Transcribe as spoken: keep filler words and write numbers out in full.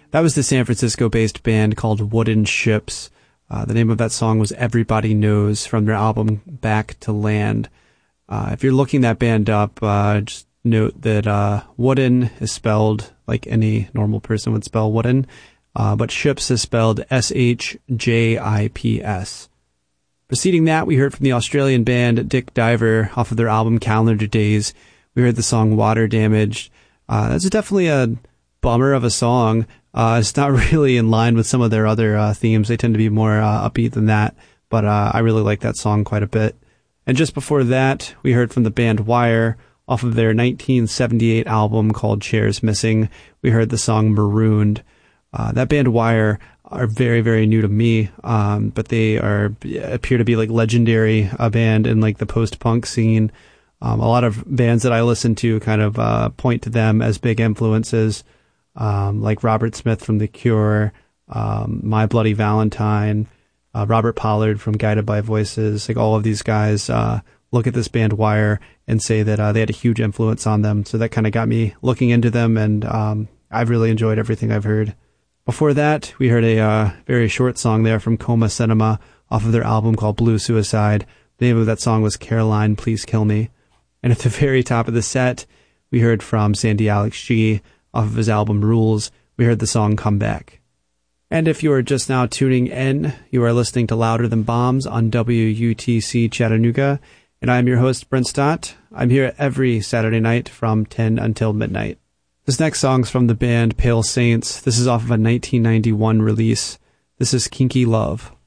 That was the San Francisco-based band called Wooden Ships. Uh, the name of that song was Everybody Knows from their album Back to Land. Uh, if you're looking that band up, uh, just note that uh, Wooden is spelled like any normal person would spell wooden, uh, but Ships is spelled S H J I P S. Preceding that, we heard from the Australian band Dick Diver off of their album Calendar Days. We heard the song Water Damaged. Uh, that's definitely a bummer of a song. Uh, it's not really in line with some of their other uh, themes. They tend to be more uh, upbeat than that, but uh, I really like that song quite a bit. And just before that, we heard from the band Wire off of their nineteen seventy-eight album called Chairs Missing. We heard the song Marooned. Uh, that band Wire are very, very new to me, um, but they are appear to be like legendary a band in like the post-punk scene. Um, a lot of bands that I listen to kind of uh, point to them as big influences, um, like Robert Smith from The Cure, um, My Bloody Valentine, uh, Robert Pollard from Guided by Voices. Like all of these guys uh, look at this band Wire and say that uh, they had a huge influence on them. So that kind of got me looking into them, and um, I've really enjoyed everything I've heard. Before that, we heard a uh, very short song there from Coma Cinema off of their album called Blue Suicide. The name of that song was Caroline, Please Kill Me. And at the very top of the set, we heard from Sandy Alex G off of his album Rules. We heard the song Come Back. And if you are just now tuning in, you are listening to Louder Than Bombs on W U T C Chattanooga. And I'm your host, Brent Stott. I'm here every Saturday night from ten until midnight. This next song's from the band Pale Saints. This is off of a nineteen ninety-one release. This is Kinky Love.